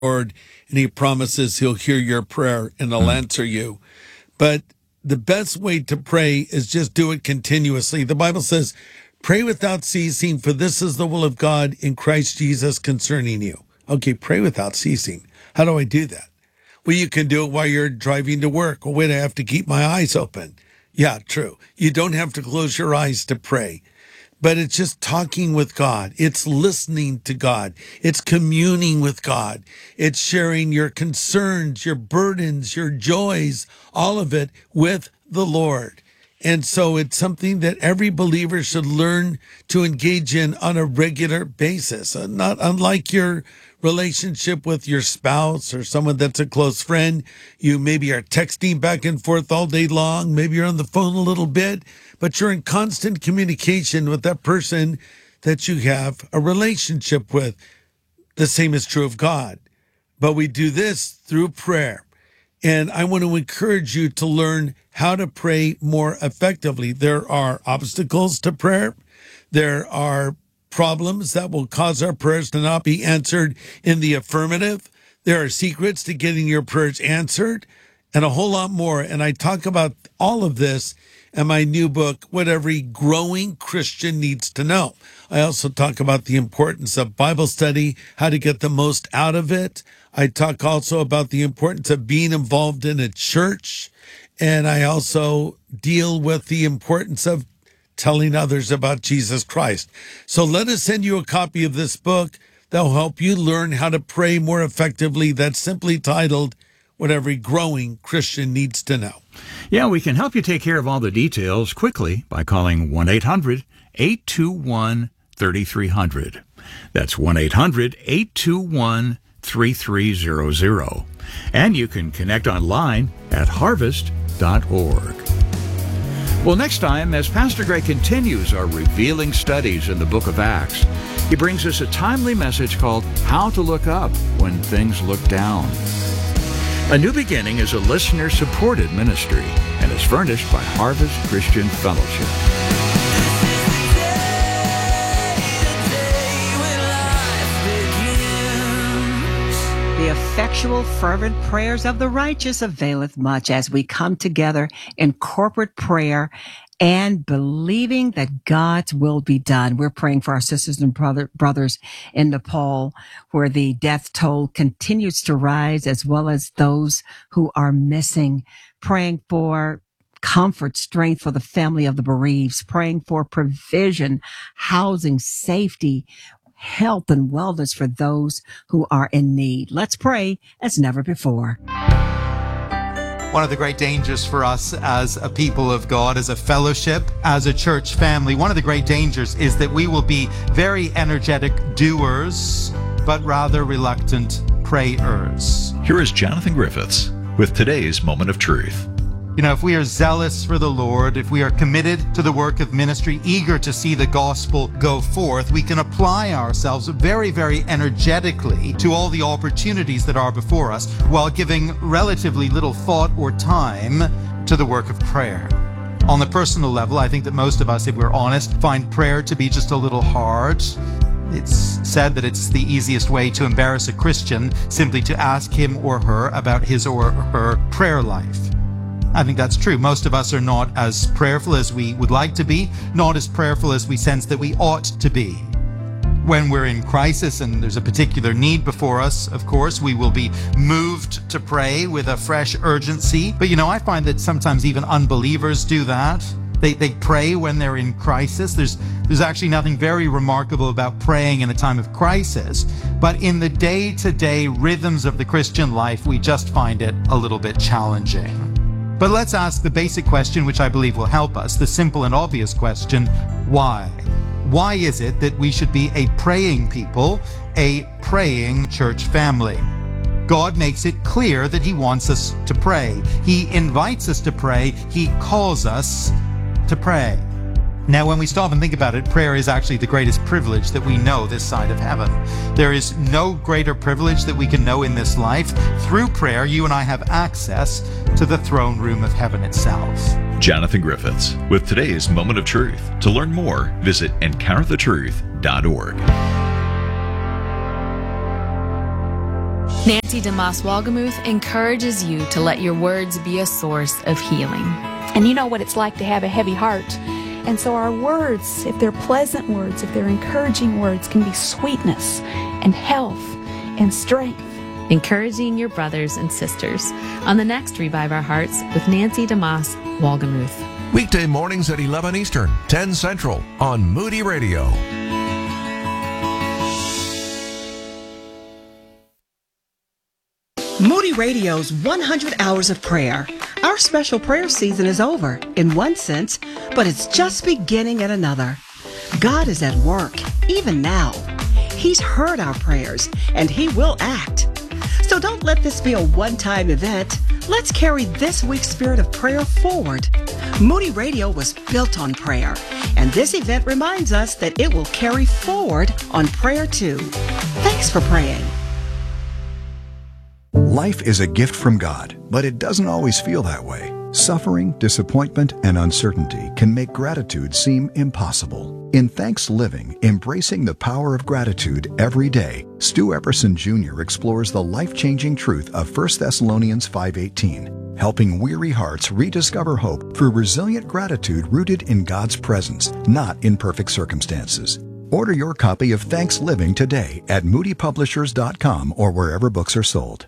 Lord, and he promises he'll hear your prayer and he'll answer you. But the best way to pray is just do it continuously. The Bible says, pray without ceasing, for this is the will of God in Christ Jesus concerning you. Okay, pray without ceasing. How do I do that? Well, you can do it while you're driving to work. Oh, wait, I have to keep my eyes open. Yeah, true. You don't have to close your eyes to pray. But it's just talking with God. It's listening to God. It's communing with God. It's sharing your concerns, your burdens, your joys, all of it with the Lord. And so it's something that every believer should learn to engage in on a regular basis. Not unlike your relationship with your spouse or someone that's a close friend. You maybe are texting back and forth all day long. Maybe you're on the phone a little bit, but you're in constant communication with that person that you have a relationship with. The same is true of God. But we do this through prayer. And I want to encourage you to learn how to pray more effectively. There are obstacles to prayer. There are problems that will cause our prayers to not be answered in the affirmative. There are secrets to getting your prayers answered and a whole lot more. And I talk about all of this in my new book, What Every Growing Christian Needs to Know. I also talk about the importance of Bible study, how to get the most out of it. I talk also about the importance of being involved in a church. And I also deal with the importance of telling others about Jesus Christ. So let us send you a copy of this book that will help you learn how to pray more effectively. That's simply titled, What Every Growing Christian Needs to Know. Yeah, we can help you take care of all the details quickly by calling 1-800-821-3300. That's 1-800-821-3300. And you can connect online at harvest.org. Well, next time, as Pastor Greg continues our revealing studies in the book of Acts, he brings us a timely message called How to Look Up When Things Look Down. A New Beginning is a listener-supported ministry and is furnished by Harvest Christian Fellowship. The effectual, fervent prayers of the righteous availeth much as we come together in corporate prayer and believing that God's will be done. We're praying for our sisters and brothers in Nepal, where the death toll continues to rise, as well as those who are missing. Praying for comfort, strength for the family of the bereaved. Praying for provision, housing, safety, health and wellness for those who are in need. Let's pray as never before. One of the great dangers for us as a people of God, as a fellowship, as a church family, one of the great dangers is that we will be very energetic doers, but rather reluctant prayers. Here is Jonathan Griffiths with today's Moment of Truth. You know, if we are zealous for the Lord, if we are committed to the work of ministry, eager to see the gospel go forth, we can apply ourselves very, very energetically to all the opportunities that are before us while giving relatively little thought or time to the work of prayer. On the personal level, I think that most of us, if we're honest, find prayer to be just a little hard. It's said that it's the easiest way to embarrass a Christian, simply to ask him or her about his or her prayer life. I think that's true. Most of us are not as prayerful as we would like to be, not as prayerful as we sense that we ought to be. When we're in crisis and there's a particular need before us, of course, we will be moved to pray with a fresh urgency. But I find that sometimes even unbelievers do that. They pray when they're in crisis. There's actually nothing very remarkable about praying in a time of crisis. But in the day-to-day rhythms of the Christian life, we just find it a little bit challenging. But let's ask the basic question, which I believe will help us, the simple and obvious question, why? Why is it that we should be a praying people, a praying church family? God makes it clear that He wants us to pray. He invites us to pray. He calls us to pray. Now, when we stop and think about it, prayer is actually the greatest privilege that we know this side of heaven. There is no greater privilege that we can know in this life. Through prayer, you and I have access to the throne room of heaven itself. Jonathan Griffiths with today's Moment of Truth. To learn more, visit encounterthetruth.org. Nancy DeMoss Wolgemuth encourages you to let your words be a source of healing. And you know what it's like to have a heavy heart. And so our words, if they're pleasant words, if they're encouraging words, can be sweetness and health and strength. Encouraging your brothers and sisters on the next Revive Our Hearts with Nancy DeMoss Wolgemuth. Weekday mornings at 11 Eastern, 10 Central on Moody Radio. Moody Radio's 100 Hours of Prayer. Our special prayer season is over, in one sense, but it's just beginning in another. God is at work, even now. He's heard our prayers, and He will act. So don't let this be a one-time event. Let's carry this week's spirit of prayer forward. Moody Radio was built on prayer, and this event reminds us that it will carry forward on prayer too. Thanks for praying. Life is a gift from God, but it doesn't always feel that way. Suffering, disappointment, and uncertainty can make gratitude seem impossible. In Thanks Living, Embracing the Power of Gratitude Every Day, Stu Epperson Jr. explores the life-changing truth of 1 Thessalonians 5:18, helping weary hearts rediscover hope through resilient gratitude rooted in God's presence, not in perfect circumstances. Order your copy of Thanks Living today at moodypublishers.com or wherever books are sold.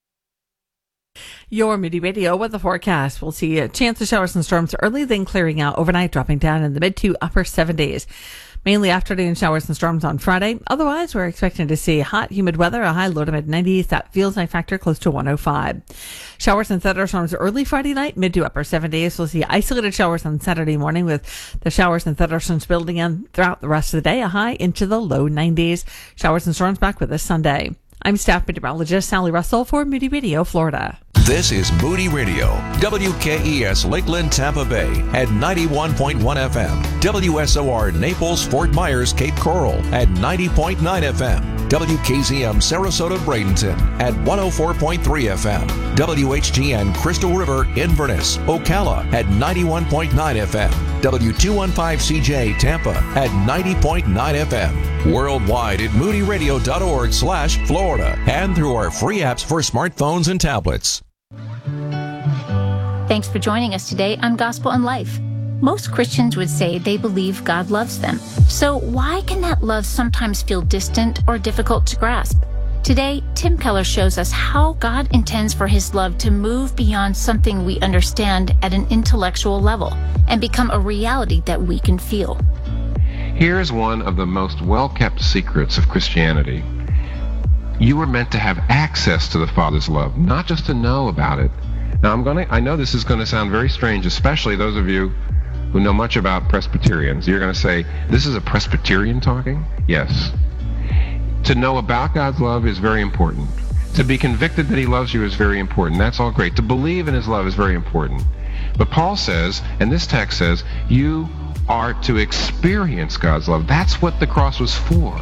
Your Moody Radio weather forecast. We'll see a chance of showers and storms early, then clearing out overnight, dropping down in the mid to upper 70s. Mainly afternoon showers and storms on Friday. Otherwise, we're expecting to see hot, humid weather, a high low to mid 90s. That feels night factor close to 105. Showers and thunderstorms early Friday night, mid to upper 70s. We'll see isolated showers on Saturday morning with the showers and thunderstorms building in throughout the rest of the day, a high into the low 90s. Showers and storms back with us Sunday. I'm staff meteorologist Sally Russell for Moody Radio, Florida. This is Moody Radio, WKES Lakeland, Tampa Bay at 91.1 FM, WSOR Naples, Fort Myers, Cape Coral at 90.9 FM, WKZM Sarasota, Bradenton at 104.3 FM, WHGN Crystal River, Inverness, Ocala at 91.9 FM, W215CJ Tampa at 90.9 FM, worldwide at moodyradio.org/Florida, and through our free apps for smartphones and tablets. Thanks for joining us today on Gospel and Life. Most Christians would say they believe God loves them. So why can that love sometimes feel distant or difficult to grasp? Today, Tim Keller shows us how God intends for His love to move beyond something we understand at an intellectual level and become a reality that we can feel. Here's one of the most well-kept secrets of Christianity. You were meant to have access to the Father's love, not just to know about it. Now, I know this is going to sound very strange, especially those of you who know much about Presbyterians. You're going to say, this is a Presbyterian talking? Yes. To know about God's love is very important. To be convicted that He loves you is very important. That's all great. To believe in His love is very important. But Paul says, and this text says, you are to experience God's love. That's what the cross was for.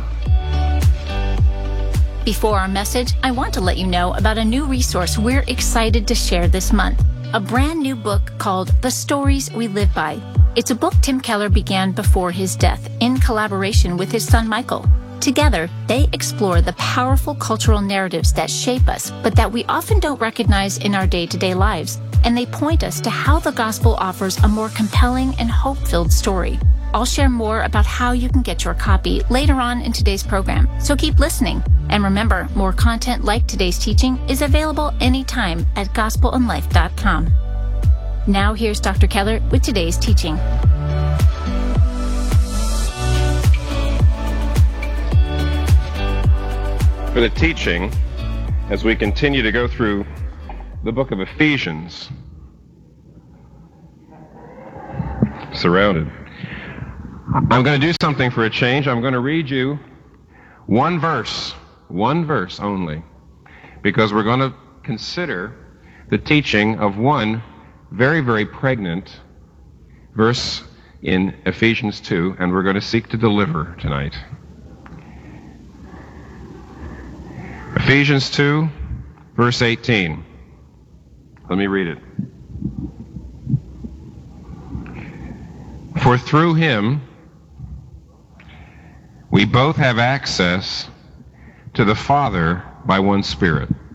Before our message, I want to let you know about a new resource we're excited to share this month. A brand new book called The Stories We Live By. It's a book Tim Keller began before his death in collaboration with his son Michael. Together, they explore the powerful cultural narratives that shape us, but that we often don't recognize in our day-to-day lives. And they point us to how the gospel offers a more compelling and hope-filled story. I'll share more about how you can get your copy later on in today's program, so keep listening. And remember, more content like today's teaching is available anytime at gospelandlife.com. Now here's Dr. Keller with today's teaching. For the teaching, as we continue to go through the book of Ephesians, surrounded. I'm going to do something for a change. I'm going to read you one verse only, because we're going to consider the teaching of one very, very pregnant verse in Ephesians 2, and we're going to seek to deliver tonight. Ephesians 2, verse 18. Let me read it. For through Him we both have access to the Father by one Spirit.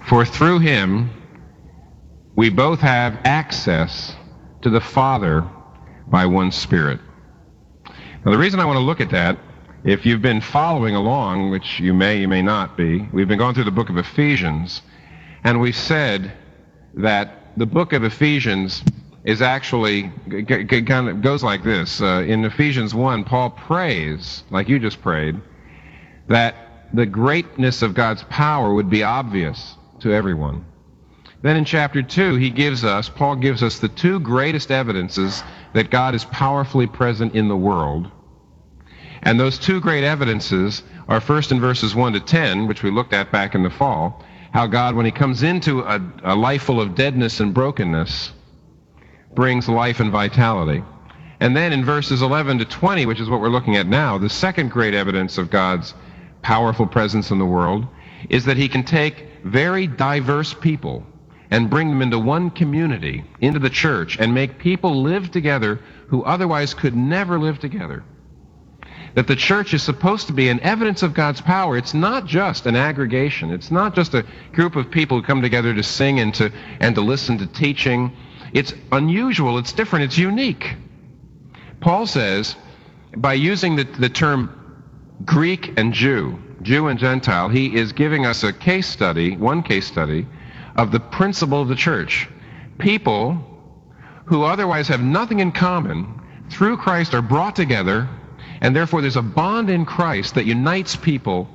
For through him we both have access to the Father by one Spirit. Now, the reason I want to look at that, if you've been following along, which you may not be, we've been going through the book of Ephesians, and we said that the book of Ephesians is actually, kind of goes like this. In Ephesians 1, Paul prays, like you just prayed, that the greatness of God's power would be obvious to everyone. Then in chapter 2, Paul gives us the two greatest evidences that God is powerfully present in the world. And those two great evidences are first in verses 1 to 10, which we looked at back in the fall, how God, when he comes into a life full of deadness and brokenness, brings life and vitality. And then in verses 11 to 20, which is what we're looking at now, the second great evidence of God's powerful presence in the world is that he can take very diverse people and bring them into one community, into the church, and make people live together who otherwise could never live together. That the church is supposed to be an evidence of God's power. It's not just an aggregation. It's not just a group of people who come together to sing and to listen to teaching. It's unusual, it's different, it's unique. Paul says, by using the term Greek and Jew and Gentile, he is giving us one case study, of the principle of the church. People who otherwise have nothing in common, through Christ are brought together, and therefore there's a bond in Christ that unites people.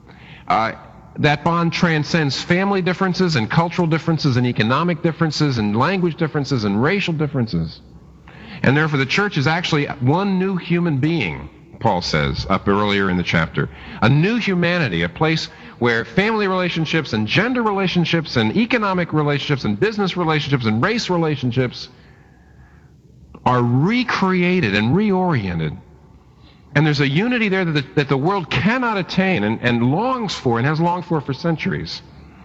That bond transcends family differences and cultural differences and economic differences and language differences and racial differences. And therefore the church is actually one new human being, Paul says up earlier in the chapter. A new humanity, a place where family relationships and gender relationships and economic relationships and business relationships and race relationships are recreated and reoriented. And there's a unity there that the world cannot attain and longs for and has longed for centuries.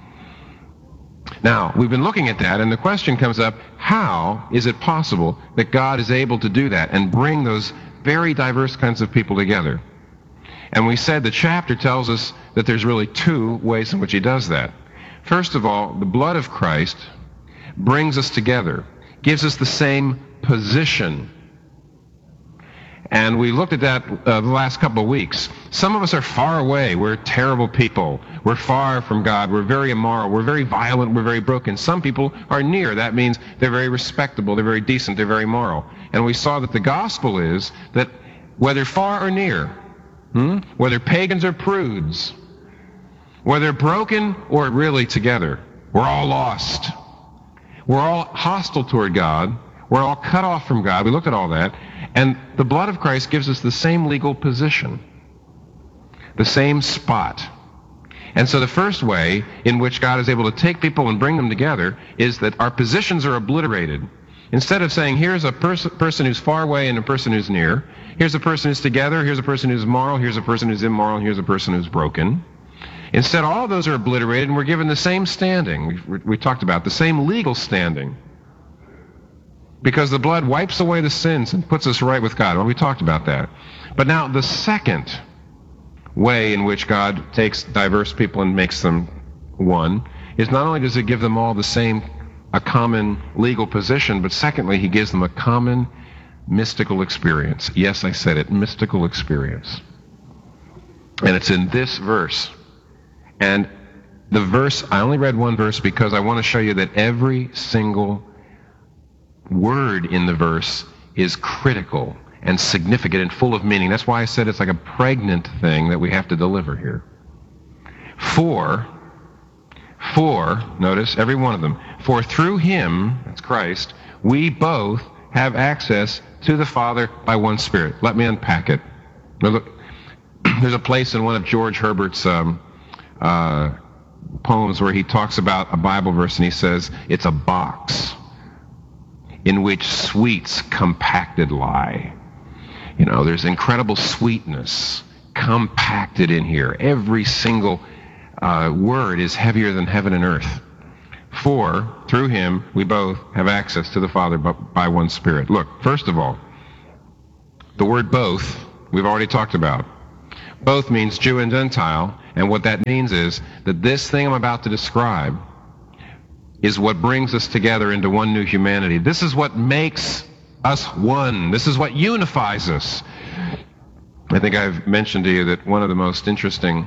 Now, we've been looking at that, and the question comes up, how is it possible that God is able to do that and bring those very diverse kinds of people together? And we said the chapter tells us that there's really two ways in which he does that. First of all, the blood of Christ brings us together, gives us the same position. And we looked at that the last couple of weeks. Some of us are far away. We're terrible people. We're far from God. We're very immoral. We're very violent. We're very broken. Some people are near. That means they're very respectable. They're very decent. They're very moral. And we saw that the gospel is that whether far or near, whether pagans or prudes, whether broken or really together, we're all lost. We're all hostile toward God. We're all cut off from God. We looked at all that. And the blood of Christ gives us the same legal position, the same spot. And so the first way in which God is able to take people and bring them together is that our positions are obliterated. Instead of saying, here's a person who's far away and a person who's near, here's a person who's together, here's a person who's moral, here's a person who's immoral, and here's a person who's broken. Instead, all of those are obliterated and we're given the same standing. We talked about the same legal standing. Because the blood wipes away the sins and puts us right with God. Well, we talked about that. But now the second way in which God takes diverse people and makes them one is not only does he give them all a common legal position, but secondly, he gives them a common mystical experience. Yes, I said it, mystical experience. And it's in this verse. And the verse, I only read one verse because I want to show you that every single word in the verse is critical and significant and full of meaning. That's why I said it's like a pregnant thing that we have to deliver here. For, notice every one of them, for through him, that's Christ, we both have access to the Father by one Spirit. Let me unpack it. Now look, there's a place in one of George Herbert's poems where he talks about a Bible verse and he says, it's a box in which sweets compacted lie. You know, there's incredible sweetness compacted in here. Every single word is heavier than heaven and earth. For, through him, we both have access to the Father by one Spirit. Look, first of all, the word both, we've already talked about. Both means Jew and Gentile, and what that means is that this thing I'm about to describe is what brings us together into one new humanity. This is what makes us one. This is what unifies us. I think I've mentioned to you that one of the most interesting,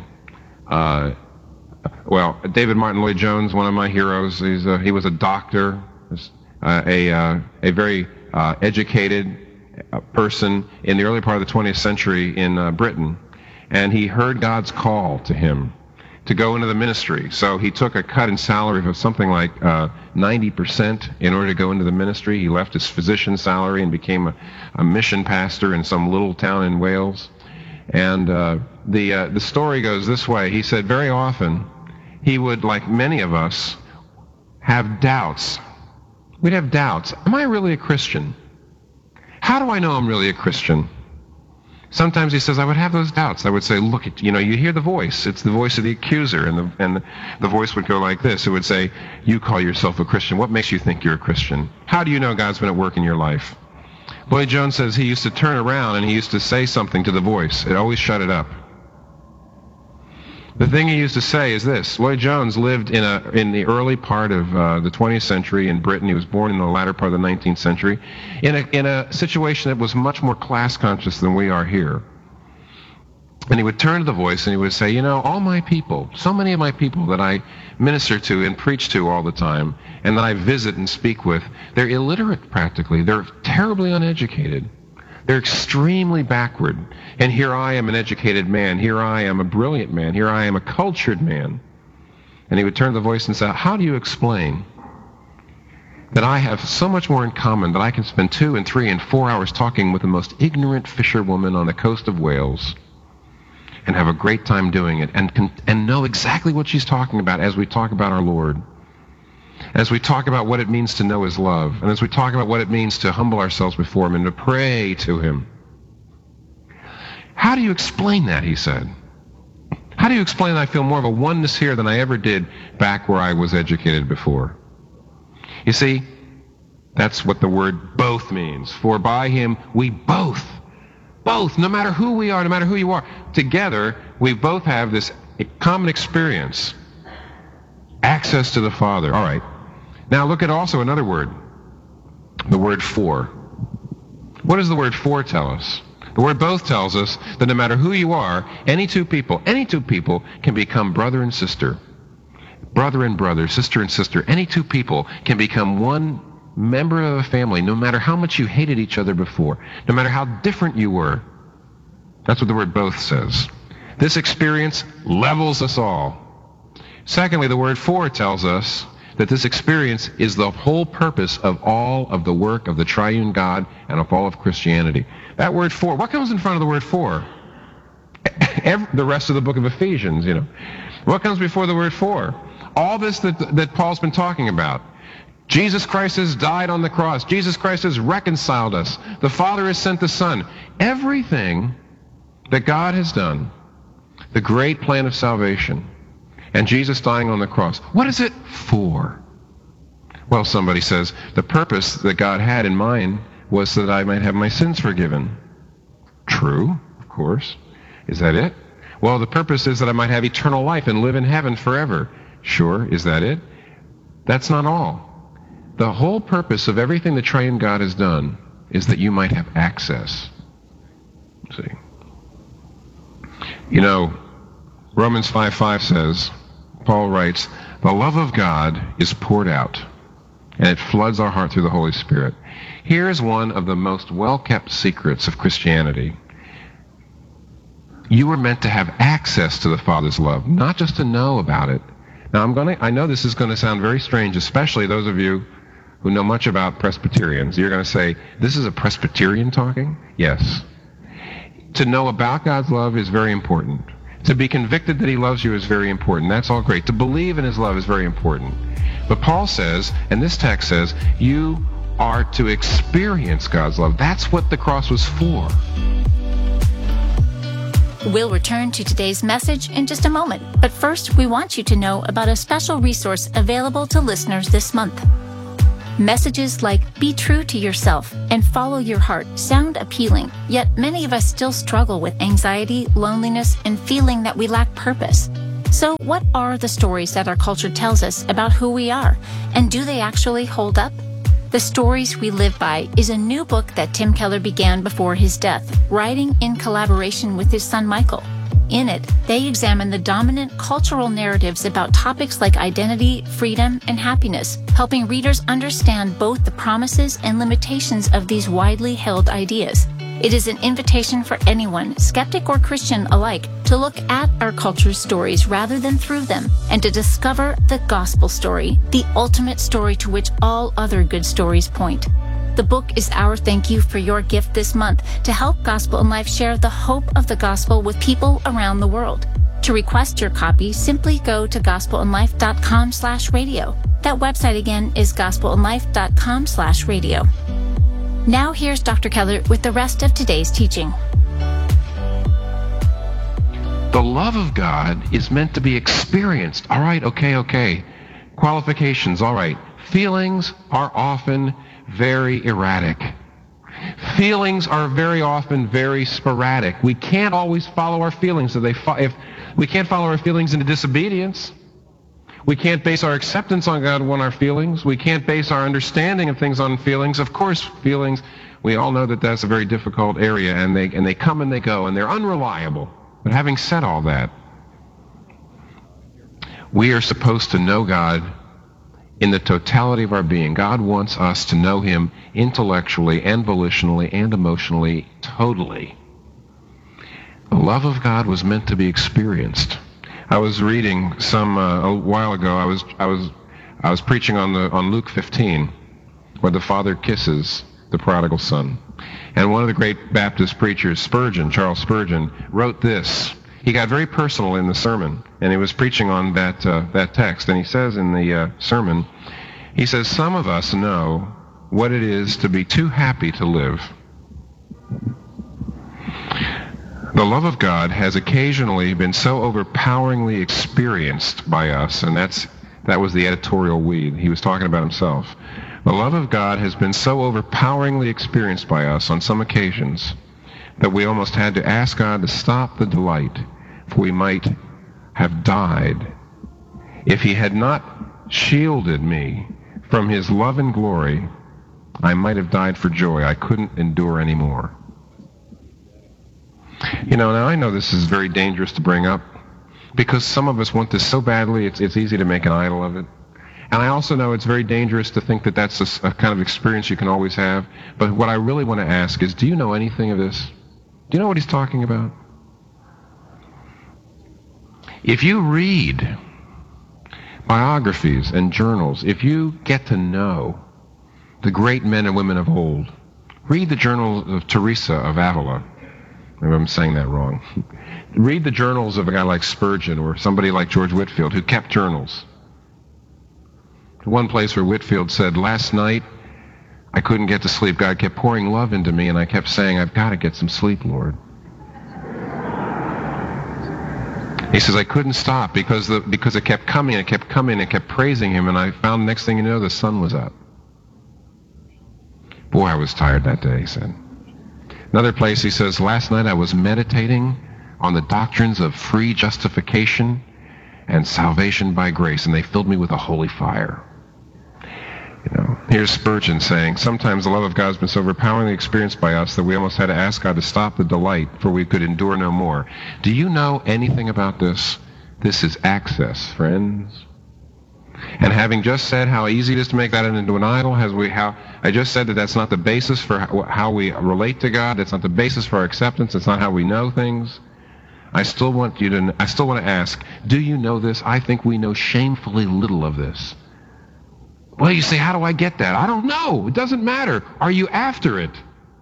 David Martin Lloyd-Jones, one of my heroes, he was a doctor, a very educated person in the early part of the 20th century in Britain, and he heard God's call to him to go into the ministry. So he took a cut in salary of something like 90% in order to go into the ministry. He left his physician's salary and became a mission pastor in some little town in Wales. And the story goes this way. He said very often he would, like many of us, have doubts. We'd have doubts. Am I really a Christian? How do I know I'm really a Christian? Sometimes he says I would have those doubts. I would say, look, you hear the voice. It's the voice of the accuser, and the voice would go like this. It would say, you call yourself a Christian. What makes you think you're a Christian? How do you know God's been at work in your life? Lloyd-Jones says he used to turn around and he used to say something to the voice. It always shut it up. The thing he used to say is this. Lloyd-Jones lived in the early part of the 20th century in Britain. He was born in the latter part of the 19th century in a situation that was much more class conscious than we are here. And he would turn to the voice and he would say, all my people, so many of my people that I minister to and preach to all the time and that I visit and speak with, they're illiterate practically. They're terribly uneducated. They're extremely backward. And here I am, an educated man. Here I am, a brilliant man. Here I am, a cultured man. And he would turn to the voice and say, how do you explain that I have so much more in common that I can spend 2 and 3 and 4 hours talking with the most ignorant fisherwoman on the coast of Wales and have a great time doing it and know exactly what she's talking about as we talk about our Lord, as we talk about what it means to know his love, and as we talk about what it means to humble ourselves before him and to pray to him. How do you explain that, he said? How do you explain that I feel more of a oneness here than I ever did back where I was educated before? You see, that's what the word both means. For by him we both, no matter who we are, no matter who you are, together we both have this common experience. Access to the Father. All right. Now look at also another word. The word for. What does the word for tell us? The word both tells us that no matter who you are, any two people can become brother and sister. Brother and brother, sister and sister. Any two people can become one member of a family, no matter how much you hated each other before, no matter how different you were. That's what the word both says. This experience levels us all. Secondly, the word for tells us that this experience is the whole purpose of all of the work of the triune God and of all of Christianity. That word for, what comes in front of the word for? The rest of the book of Ephesians, What comes before the word for? All this that Paul's been talking about. Jesus Christ has died on the cross. Jesus Christ has reconciled us. The Father has sent the Son. Everything that God has done, the great plan of salvation, and Jesus dying on the cross. What is it for? Well, somebody says, the purpose that God had in mind was that I might have my sins forgiven. True, of course. Is that it? Well, the purpose is that I might have eternal life and live in heaven forever. Sure, is that it? That's not all. The whole purpose of everything the triune God has done is that you might have access. See? Romans 5:5 says, Paul writes, the love of God is poured out, and it floods our heart through the Holy Spirit. Here's one of the most well-kept secrets of Christianity. You were meant to have access to the Father's love, not just to know about it. Now, I know this is going to sound very strange, especially those of you who know much about Presbyterians. You're going to say, this is a Presbyterian talking? Yes. To know about God's love is very important. To be convicted that he loves you is very important. That's all great. To believe in his love is very important. But Paul says, and this text says, you are to experience God's love. That's what the cross was for. We'll return to today's message in just a moment. But first, we want you to know about a special resource available to listeners this month. Messages like "Be true to yourself" and "Follow your heart" sound appealing, yet many of us still struggle with anxiety, loneliness, and feeling that we lack purpose. So what are the stories that our culture tells us about who we are? And do they actually hold up? The Stories We Live By is a new book that Tim Keller began before his death, writing in collaboration with his son Michael. In it, they examine the dominant cultural narratives about topics like identity, freedom, and happiness, helping readers understand both the promises and limitations of these widely held ideas. It is an invitation for anyone, skeptic or Christian alike, to look at our culture's stories rather than through them, and to discover the gospel story, the ultimate story to which all other good stories point. The book is our thank you for your gift this month to help Gospel in Life share the hope of the gospel with people around the world. To request your copy, simply go to gospelinlife.com/radio. That website again is gospelinlife.com/radio. Now here's Dr. Keller with the rest of today's teaching. The love of God is meant to be experienced. All right, okay. Qualifications, all right. Feelings are often very erratic. Feelings are very often very sporadic. We can't always follow our feelings. If we can't follow our feelings into disobedience, we can't base our acceptance on God on our feelings. We can't base our understanding of things on feelings. Of course, feelings, we all know that that's a very difficult area, and they come and they go, and they're unreliable. But having said all that, we are supposed to know God in the totality of our being. God wants us to know Him intellectually and volitionally and emotionally, totally. The love of God was meant to be experienced. I was reading a while ago. I was preaching on Luke 15, where the father kisses the prodigal son, and one of the great Baptist preachers, Charles Spurgeon, wrote this. He got very personal in the sermon, and he was preaching on that text. And he says in the sermon, he says, "Some of us know what it is to be too happy to live. The love of God has occasionally been so overpoweringly experienced by us," and that was the editorial weed. He was talking about himself. "The love of God has been so overpoweringly experienced by us on some occasions that we almost had to ask God to stop the delight, for we might have died. If He had not shielded me from His love and glory, I might have died for joy. I couldn't endure anymore." Now I know this is very dangerous to bring up, because some of us want this so badly, it's easy to make an idol of it. And I also know it's very dangerous to think that that's a kind of experience you can always have. But what I really want to ask is, do you know anything of this? Do you know what he's talking about? If you read biographies and journals, if you get to know the great men and women of old, read the journals of Teresa of Avila. Maybe I'm saying that wrong. Read the journals of a guy like Spurgeon or somebody like George Whitefield, who kept journals. One place where Whitefield said, "Last night I couldn't get to sleep. God kept pouring love into me, and I kept saying, I've got to get some sleep, Lord." He says, "I couldn't stop because it kept coming and it kept coming and it kept praising Him, and I found next thing you know, the sun was up. Boy, I was tired that day," he said. Another place he says, "Last night I was meditating on the doctrines of free justification and salvation by grace, and they filled me with a holy fire." Here's Spurgeon saying, "Sometimes the love of God has been so overpoweringly experienced by us that we almost had to ask God to stop the delight, for we could endure no more." Do you know anything about this? This is access, friends. And having just said how easy it is to make that into an idol, I just said that that's not the basis for how we relate to God. It's not the basis for our acceptance. It's not how we know things. I still want to ask, do you know this? I think we know shamefully little of this. Well, you say, how do I get that? I don't know. It doesn't matter. Are you after it?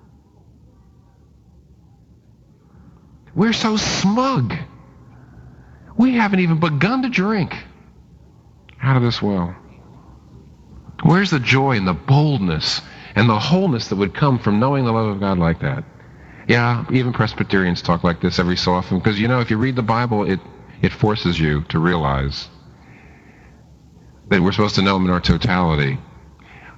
We're so smug. We haven't even begun to drink out of this well. Where's the joy and the boldness and the wholeness that would come from knowing the love of God like that? Yeah, even Presbyterians talk like this every so often, because if you read the Bible, it forces you to realize that we're supposed to know Him in our totality.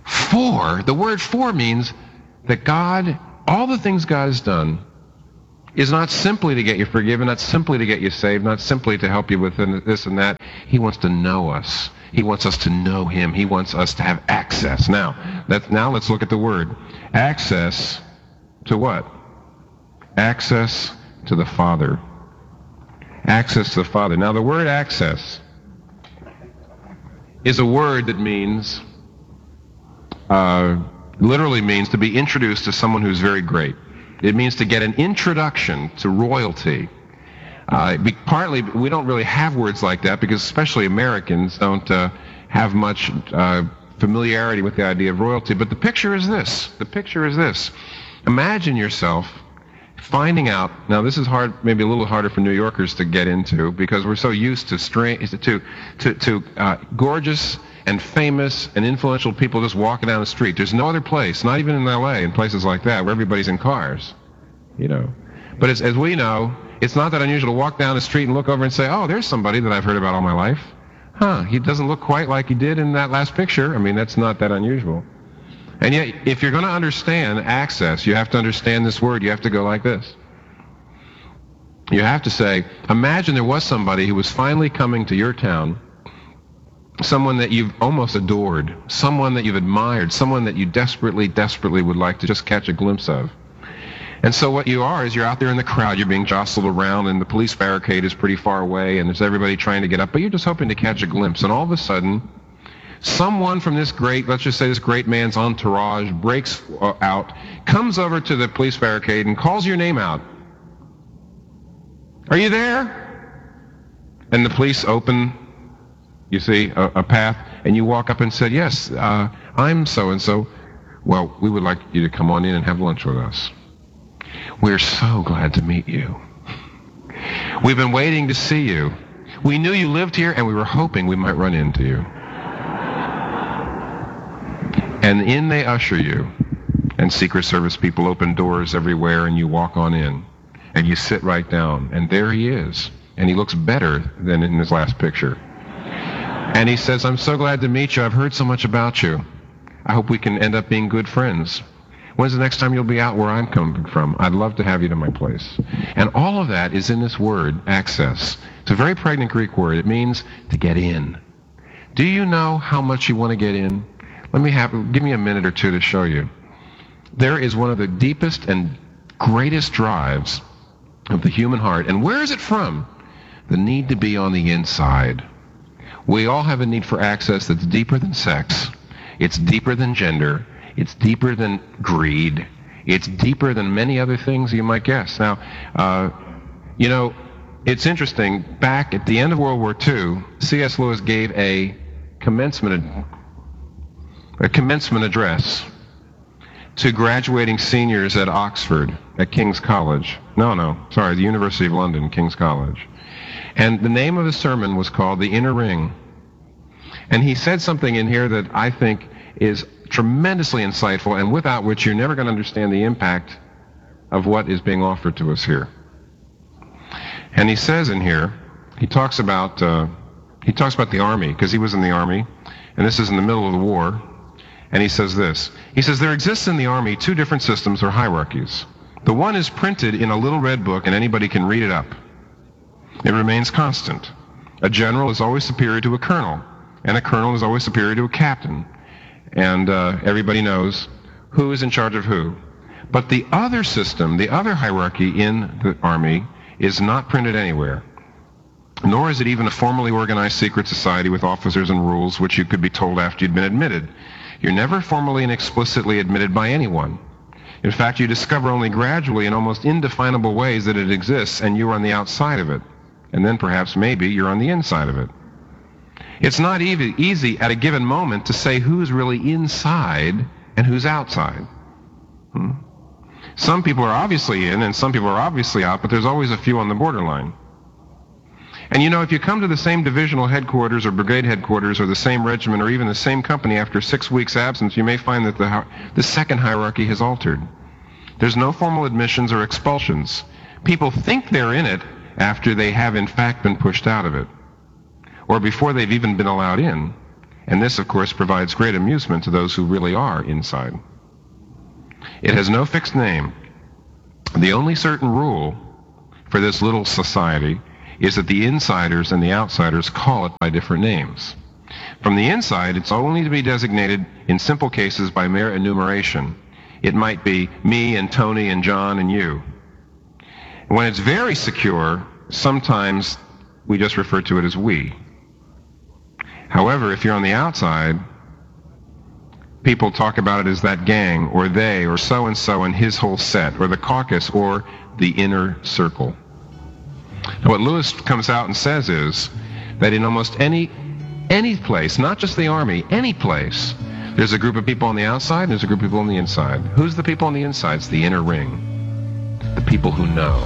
The word "for" means that God, all the things God has done, is not simply to get you forgiven, not simply to get you saved, not simply to help you with this and that. He wants to know us. He wants us to know him. He wants us to have access. Now let's look at the word. Access to what? Access to the Father. Access to the Father. Now the word access is a word that means, literally means to be introduced to someone who's very great. It means to get an introduction to royalty. Partly, we don't really have words like that because especially Americans don't have much familiarity with the idea of royalty. But the picture is this. The picture is this. Imagine yourself finding out, now this is hard, maybe a little harder for New Yorkers to get into because we're so used to gorgeous and famous and influential people just walking down the street. There's no other place, not even in L.A. and places like that, where everybody's in cars, you know. But as we know, it's not that unusual to walk down the street and look over and say, oh, there's somebody that I've heard about all my life. He doesn't look quite like he did in that last picture. I mean, that's not that unusual. And yet, if you're going to understand access, you have to understand this word. You have to go like this. You have to say, imagine there was somebody who was finally coming to your town, someone that you've almost adored, someone that you've admired, someone that you desperately, desperately would like to just catch a glimpse of. And so what you are is you're out there in the crowd, you're being jostled around, and the police barricade is pretty far away, and there's everybody trying to get up, but you're just hoping to catch a glimpse. And all of a sudden, someone from this great, let's just say this great man's entourage, breaks out, comes over to the police barricade and calls your name out. Are you there? And the police open, you see, a path, and you walk up and said, yes, I'm so-and-so. Well, we would like you to come on in and have lunch with us. We're so glad to meet you. We've been waiting to see you. We knew you lived here, and we were hoping we might run into you. And in they usher you, and Secret Service people open doors everywhere, and you walk on in, and you sit right down, and there he is, and he looks better than in his last picture. And he says, I'm so glad to meet you. I've heard so much about you. I hope we can end up being good friends. When's the next time you'll be out where I'm coming from? I'd love to have you to my place. And all of that is in this word, access. It's a very pregnant Greek word. It means to get in. Do you know how much you want to get in? Give me a minute or two to show you. There is one of the deepest and greatest drives of the human heart. And where is it from? The need to be on the inside. We all have a need for access that's deeper than sex. It's deeper than gender. It's deeper than greed. It's deeper than many other things you might guess. Now, it's interesting. Back at the end of World War II, C.S. Lewis gave a commencement address to graduating seniors at Oxford, at King's College. The University of London, King's College. And the name of the sermon was called The Inner Ring. And he said something in here that I think is tremendously insightful, and without which you're never going to understand the impact of what is being offered to us here. And he says in here, he talks about the army, because he was in the army, and this is in the middle of the war. And he says this. He says, there exists in the army two different systems or hierarchies. The one is printed in a little red book, and anybody can read it up. It remains constant. A general is always superior to a colonel, and a colonel is always superior to a captain. And everybody knows who is in charge of who. But the other system, the other hierarchy in the army, is not printed anywhere. Nor is it even a formally organized secret society with officers and rules which you could be told after you'd been admitted. You're never formally and explicitly admitted by anyone. In fact, you discover only gradually in almost indefinable ways that it exists, and you're on the outside of it. And then perhaps maybe you're on the inside of it. It's not easy at a given moment to say who's really inside and who's outside. Some people are obviously in and some people are obviously out, but there's always a few on the borderline. And if you come to the same divisional headquarters or brigade headquarters or the same regiment or even the same company after 6 weeks' absence, you may find that the second hierarchy has altered. There's no formal admissions or expulsions. People think they're in it after they have in fact been pushed out of it, or before they've even been allowed in. And this, of course, provides great amusement to those who really are inside. It has no fixed name. The only certain rule for this little society is that the insiders and the outsiders call it by different names. From the inside, it's only to be designated in simple cases by mere enumeration. It might be me and Tony and John and you. When it's very secure, sometimes we just refer to it as we. However, if you're on the outside, people talk about it as that gang, or they, or so-and-so and his whole set, or the caucus, or the inner circle. Now, what Lewis comes out and says is that in almost any place, not just the army, any place, there's a group of people on the outside and there's a group of people on the inside. Who's the people on the inside? It's the inner ring. The people who know.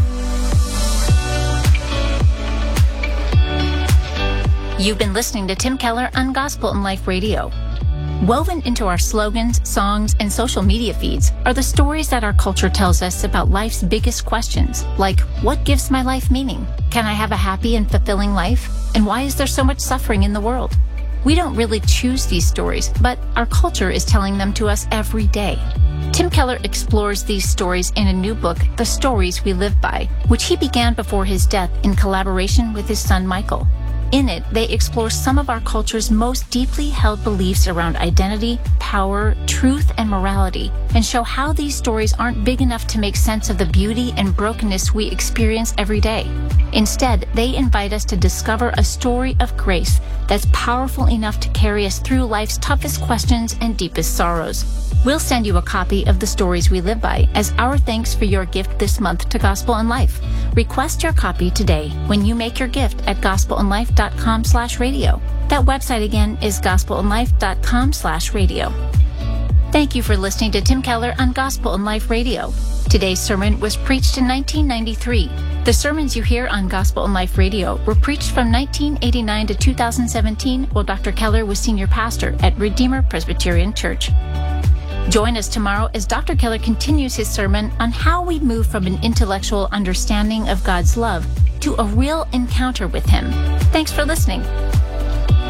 You've been listening to Tim Keller on Gospel in Life Radio. Woven into our slogans, songs, and social media feeds are the stories that our culture tells us about life's biggest questions, like, what gives my life meaning? Can I have a happy and fulfilling life? And why is there so much suffering in the world? We don't really choose these stories, but our culture is telling them to us every day. Tim Keller explores these stories in a new book, The Stories We Live By, which he began before his death in collaboration with his son Michael. In it, they explore some of our culture's most deeply held beliefs around identity, power, truth, and morality, and show how these stories aren't big enough to make sense of the beauty and brokenness we experience every day. Instead, they invite us to discover a story of grace that's powerful enough to carry us through life's toughest questions and deepest sorrows. We'll send you a copy of The Stories We Live By as our thanks for your gift this month to Gospel in Life. Request your copy today when you make your gift at gospelinlife.com/radio. That website again is gospelinlife.com/radio. Thank you for listening to Tim Keller on Gospel in Life Radio. Today's sermon was preached in 1993. The sermons you hear on Gospel in Life Radio were preached from 1989 to 2017 while Dr. Keller was senior pastor at Redeemer Presbyterian Church. Join us tomorrow as Dr. Keller continues his sermon on how we move from an intellectual understanding of God's love to a real encounter with Him. Thanks for listening.